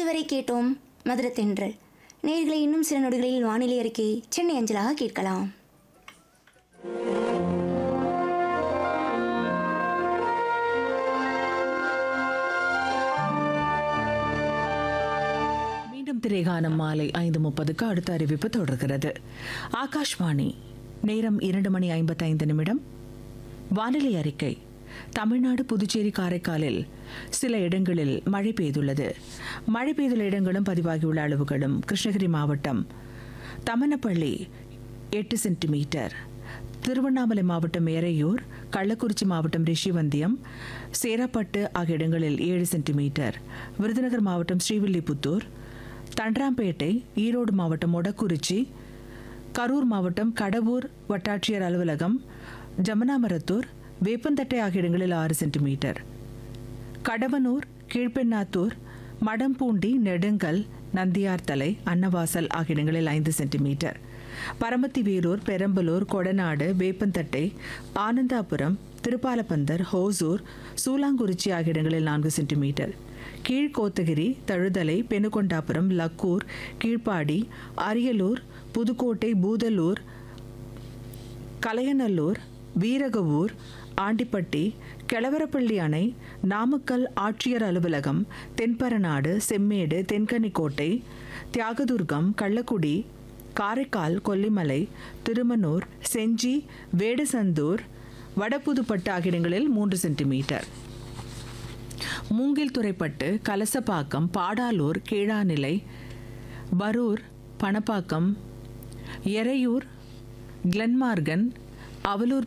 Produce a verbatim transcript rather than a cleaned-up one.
இதுவரை கேட்டோம் மதுரத்தென்றல். நேர்களை இன்னும் சில நொடிகளில் வானிலை அறிக்கை சென்னை அஞ்சலாக கேட்கலாம். மீண்டும் திரைகானம் மாலை ஐந்து முப்பதுக்கு அடுத்த அறிவிப்பு தொடர்கிறது. ஆகாஷ்வாணி. நேரம் இரண்டு மணி ஐம்பத்தைந்து நிமிடம். வானிலை அறிக்கை. தமிழ்நாடு, புதுச்சேரி, காரைக்காலில் சில இடங்களில் மழை பெய்துள்ளது. மழை பெய்துள்ள இடங்களும் பதிவாகியுள்ள அளவுகளும்: கிருஷ்ணகிரி மாவட்டம் தமனப்பள்ளி எட்டு சென்டிமீட்டர், திருவண்ணாமலை மாவட்டம் எறையூர், கள்ளக்குறிச்சி மாவட்டம் ரிஷிவந்தியம், சேராப்பட்டு ஆகிய இடங்களில் ஏழு சென்டிமீட்டர், விருதுநகர் மாவட்டம் ஸ்ரீவில்லிபுத்தூர், தண்டராம்பேட்டை, ஈரோடு மாவட்டம் மொடக்குறிச்சி, கரூர் மாவட்டம் கடவூர் வட்டாட்சியர் அலுவலகம், ஜமனாமரத்தூர், வேப்பந்தட்டை ஆகிய இடங்களில் ஆறு சென்டிமீட்டர், கடவனூர், கீழ்பெண்ணாத்தூர், மடம்பூண்டி, நெடுங்கல், நந்தியார்தலை, அன்னவாசல் ஆகிய இடங்களில் ஐந்து சென்டிமீட்டர், பரமத்தி வேலூர், பெரம்பலூர், கொடநாடு, வேப்பந்தட்டை, ஆனந்தாபுரம், திருப்பாலப்பந்தர், ஹோசூர், சூலாங்குறிச்சி ஆகிய இடங்களில் நான்கு சென்டிமீட்டர், கீழ்கோத்தகிரி, தழுதலை, பெனுகொண்டாபுரம், லக்கூர், கீழ்ப்பாடி, அரியலூர், புதுக்கோட்டை, பூதலூர், கலையநல்லூர், வீரகவூர், ஆண்டிப்பட்டி, கெளவரப்பள்ளி அணை, நாமக்கல் ஆட்சியர் அலுவலகம், தென்பரநாடு, செம்மேடு, தென்கனிக்கோட்டை, தியாகதுர்கம், கள்ளக்குடி, காரைக்கால், கொல்லிமலை, திருமனூர், செஞ்சி, வேடசந்தூர், வடபுதுப்பட்டு ஆகிய இடங்களில் மூன்று சென்டிமீட்டர், மூங்கில் துறைப்பட்டு, கலசப்பாக்கம், பாடாலூர், கீழாநிலை, பரூர், பணப்பாக்கம், எறையூர், கிளன்மார்கன், அவலூர்